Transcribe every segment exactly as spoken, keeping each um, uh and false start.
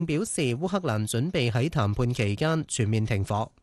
表示烏克蘭準備喺談判期間全面停火。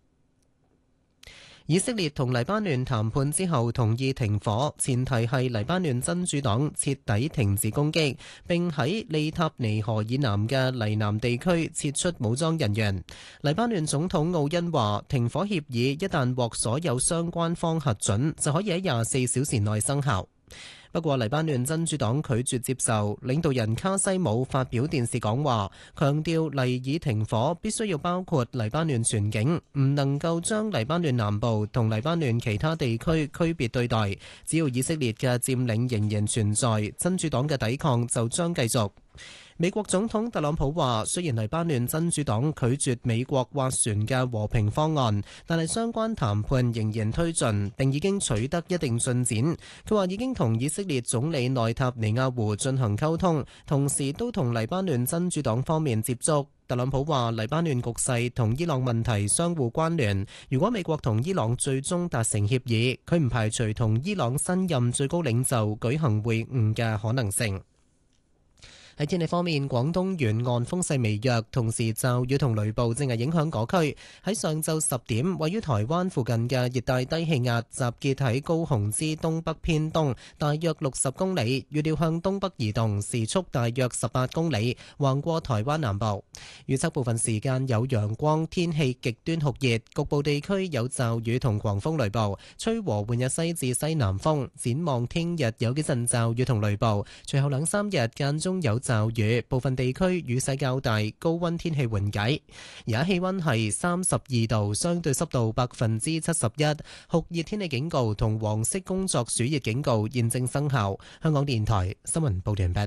以色列同黎巴嫩談判之後同意停火，前提係黎巴嫩真主黨徹底停止攻擊，並喺利塔尼河以南嘅黎南地區撤出武裝人員。黎巴嫩總統奧恩話，停火協議一旦獲所有相關方核准，就可以喺廿四小時內生效。不過，黎巴嫩真主黨拒絕接受。領導人卡西姆發表電視講話，強調黎以停火必須要包括黎巴嫩全境，唔能夠將黎巴嫩南部同黎巴嫩其他地區區別對待。只要以色列嘅佔領仍然存在，真主黨嘅抵抗就將繼續。美國總統特朗普話，雖然黎巴嫩真主黨拒絕美國斡旋嘅和平方案，但係相關談判仍然推進，並已經取得一定進展。佢話已經同以色列總理內塔尼亞胡進行溝通，同時都同黎巴嫩真主黨方面接觸。特朗普話，黎巴嫩局勢同伊朗問題相互關聯，如果美國同伊朗最終達成協議，佢唔排除同伊朗新任最高領袖舉行會晤嘅可能性。喺天氣方面，廣東沿岸風勢微弱，同時驟雨同雷暴正係影響嗰區。喺上晝十點，位於台灣附近嘅熱帶低氣壓集結喺高雄之東北偏東，大約六十公里，預料向東北移動，時速大約十八公里，橫過台灣南部。預測部分時間有陽光，天氣極端酷熱，局部地區有驟雨同狂風雷暴，吹和緩嘅西至西南風。展望聽日有幾陣驟雨同雷暴，隨後兩三日間中有驟雨，部分地區雨勢較大，高溫天氣緩解。而家氣溫係三十二度，相對濕度百分之七十一，酷熱天氣警告同黃色工作暑熱警告現正生效。香港電台新聞報道完畢。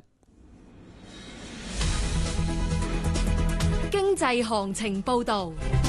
經濟行情報道。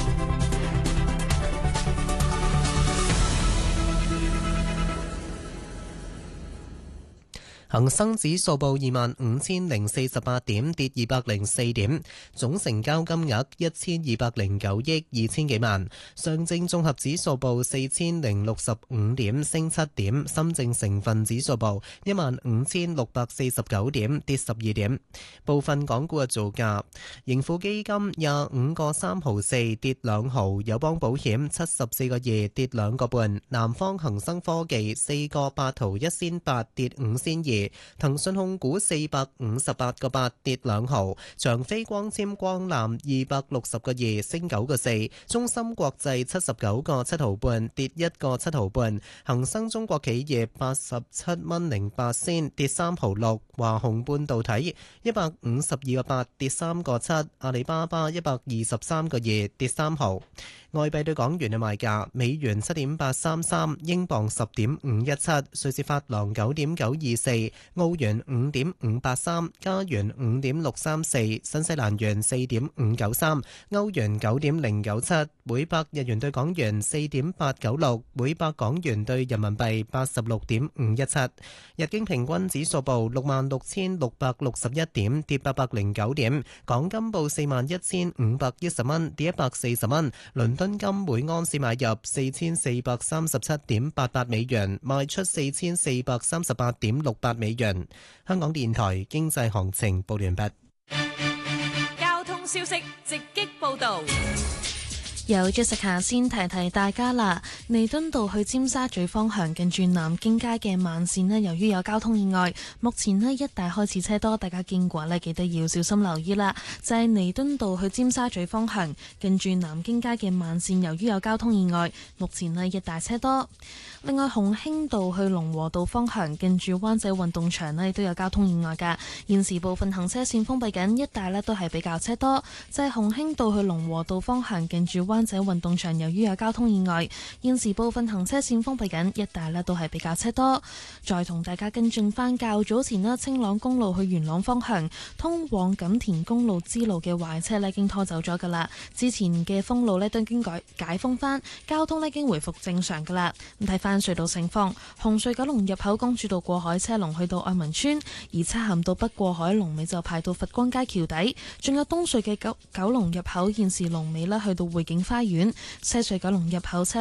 恒生指數報二萬五千零四十八點，跌二百零四點，總成交金額一千二百零九億二千幾萬。上證綜合指數報四千零六十五點，升七點。深證成分指數報一萬五千六百四十九點，跌十二點。部分港股嘅造價：盈富基金廿五個三毫四，跌兩毫；友邦保險七十四個二，跌兩個半；南方恒生科技四個八毫一仙八，跌五仙二。騰訊控股四百五十八個八，跌兩毫，長飛光纖光纜二百六十個二，升九個四，中芯國際七十九個七毫半，跌一個七毫半，恒生中國企業八十七蚊零八仙，跌三毫六，華虹半導體一百五十二個八，跌三個七，阿里巴巴一百二十三個二，跌三毫。外幣對港元嘅賣價：美元七點八三三，英鎊十點五一七，瑞士法郎九點九二四，澳元五點五八三，加元五點六三四，新西蘭元四點五九三，歐元九點零九七，每百日元對港元四點八九六，每百港元對人民幣八十六點五一七。日經平均指數報六萬六千六百六十一點，跌八百零九點。港金報四萬一千五百一十蚊，跌一百四十蚊。倫敦金每安士買入四千四百三十七點八八美元，賣出四千四百三十八點六八美元。香港電台經濟行情報完畢。 交通消息直擊報道。 有 Jessica 先提提大家啦，彌敦道去尖沙咀方向近住南京街嘅慢線呢，由於有交通意外，目前呢一帶開始車多，大家經過呢記得要小心留意啦。就係彌敦道去尖沙咀方向近住南京街嘅慢線，由於有交通意外，目前呢一帶車多。另外，鴻興道去龍和道方向近住灣仔運動場呢都有交通意外㗎，現時部分行車線封閉緊，一帶呢都係比較車多。就係鴻興道去龍和道方向近住灣仔運動場，由於有交通意外，現時部分行車線封閉緊，一帶呢都係比較車多。再同大家跟進翻較早前呢，青朗公路去元朗方向通往錦田公路支路嘅壞車呢已經拖走咗噶啦，之前嘅封路呢都已經改解封翻，交通呢已經回復正常噶啦。咁睇翻隧道情況，紅隧九龍入口公主道過海車龍去到愛民村，而漆咸道北過海龍尾就排到佛光街橋底，仲有東隧嘅九九龍入口現時龍尾呢去到匯景花園，西隧九龍入口車龍排到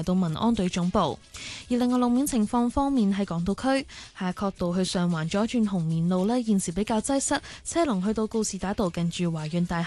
到民安隊總部。而另外路面情況方面，喺港島區夏慤道去上環左轉紅棉路呢，現時比較擠塞，車龍去到告士打道近住華潤大廈。